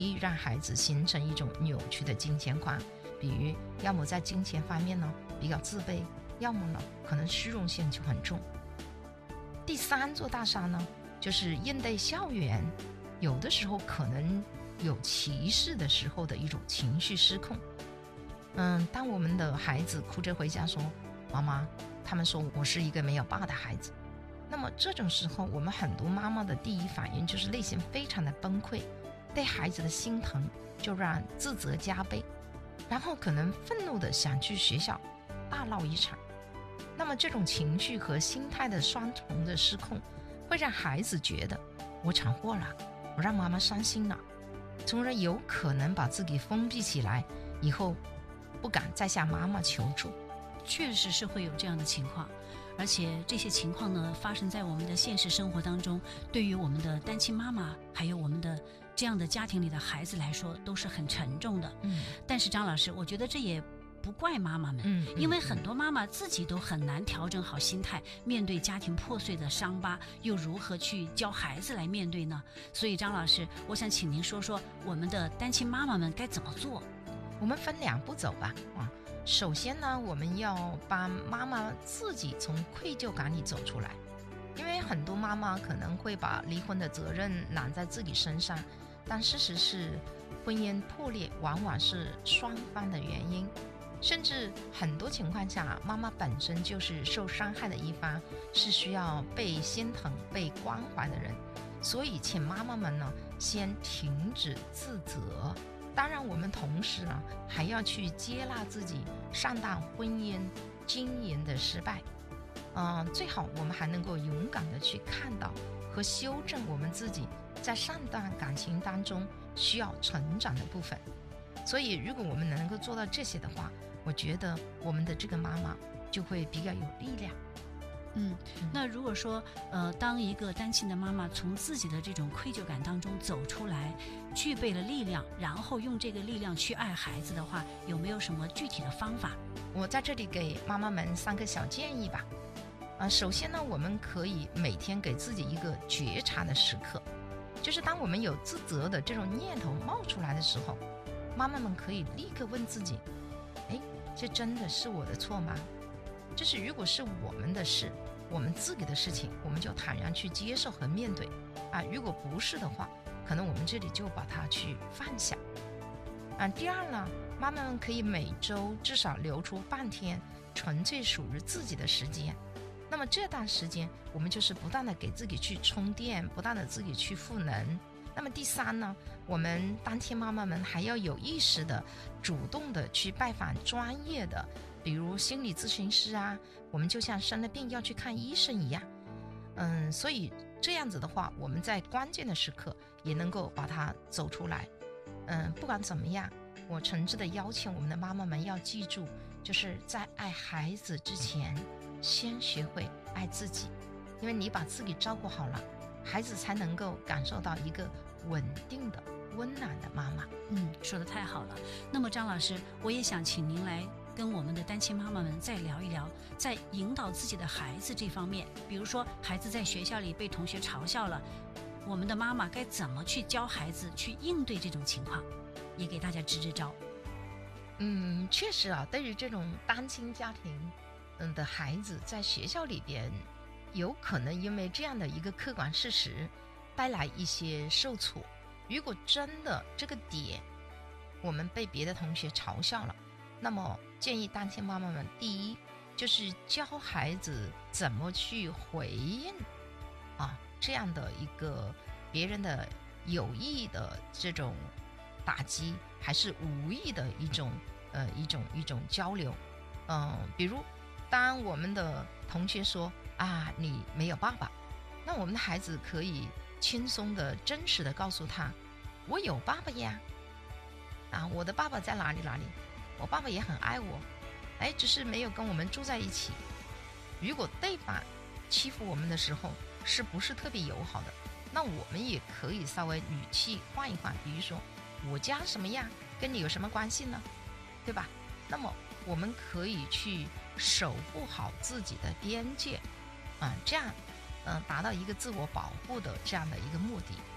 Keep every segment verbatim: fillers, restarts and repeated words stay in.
易让孩子形成一种扭曲的金钱观，比如要么在金钱方面呢比较自卑，要么呢可能虚荣心就很重。第三座大山呢，就是应对校园有的时候可能有歧视的时候的一种情绪失控。嗯，当我们的孩子哭着回家说，妈妈，他们说我是一个没有爸的孩子，那么这种时候我们很多妈妈的第一反应就是内心非常的崩溃，对孩子的心疼就让自责加倍，然后可能愤怒的想去学校大闹一场。那么这种情绪和心态的双重的失控，会让孩子觉得我闯祸了，我让妈妈伤心了，从而有可能把自己封闭起来，以后不敢再向妈妈求助。 确实是会有这样的情况，而且这些情况呢，发生在我们的现实生活当中，对于我们的单亲妈妈还有我们的这样的家庭里的孩子来说都是很沉重的。 嗯， 但是张老师，我觉得这也不怪妈妈们， 嗯， 因为很多妈妈自己都很难调整好心态，面对家庭破碎的伤疤，又如何去教孩子来面对呢？所以张老师，我想请您说说我们的单亲妈妈们该怎么做。 我们分两步走吧。啊，首先呢，我们要帮妈妈自己从愧疚感里走出来，因为很多妈妈可能会把离婚的责任揽在自己身上，但事实是婚姻破裂往往是双方的原因，甚至很多情况下妈妈本身就是受伤害的一方，是需要被心疼被关怀的人。所以请妈妈们呢先停止自责，当然我们同时呢还要去接纳自己上段婚姻经营的失败。嗯，最好我们还能够勇敢的去看到和修正我们自己在上段感情当中需要成长的部分。所以如果我们能够做到这些的话，我觉得我们的这个妈妈就会比较有力量。 嗯，那如果说呃，当一个单亲的妈妈从自己的这种愧疚感当中走出来，具备了力量，然后用这个力量去爱孩子的话，有没有什么具体的方法？ 我在这里给妈妈们三个小建议吧。呃，首先呢，我们可以每天给自己一个觉察的时刻，就是当我们有自责的这种念头冒出来的时候，妈妈们可以立刻问自己，哎，这真的是我的错吗？就是如果是我们的事，我们自己的事情，我们就坦然去接受和面对啊。如果不是的话，可能我们这里就把它去放下啊。第二呢，妈妈们可以每周至少留出半天纯粹属于自己的时间，那么这段时间我们就是不断的给自己去充电，不断的自己去赋能。那么第三呢，我们单亲妈妈们还要有意识的主动的去拜访专业的，比如心理咨询师啊，我们就像生了病要去看医生一样。嗯，所以这样子的话，我们在关键的时刻也能够把它走出来。嗯，不管怎么样，我诚挚的邀请我们的妈妈们要记住，就是在爱孩子之前，先学会爱自己，因为你把自己照顾好了，孩子才能够感受到一个稳定的温暖的妈妈。 嗯，说得太好了。那么张老师，我也想请您来跟我们的单亲妈妈们再聊一聊，在引导自己的孩子这方面，比如说孩子在学校里被同学嘲笑了，我们的妈妈该怎么去教孩子去应对这种情况，也给大家支支招。 嗯，确实啊，对于这种单亲家庭嗯的孩子，在学校里边有可能因为这样的一个客观事实带来一些受挫。如果真的这个点我们被别的同学嘲笑了，那么建议单亲妈妈们，第一就是教孩子怎么去回应啊这样的一个别人的有意的这种打击，还是无意的一种呃一种一种交流。嗯、呃，比如当我们的同学说啊你没有爸爸，那我们的孩子可以轻松的真实的告诉他，我有爸爸呀，啊我的爸爸在哪里哪里，我爸爸也很爱我，哎只是没有跟我们住在一起。如果对方欺负我们的时候是不是特别友好的，那我们也可以稍微语气换一换，比如说我家什么样跟你有什么关系呢，对吧？那么我们可以去守护好自己的边界啊，这样嗯、呃，达到一个自我保护的这样的一个目的。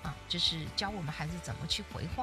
啊，这是教我们孩子怎么去回话。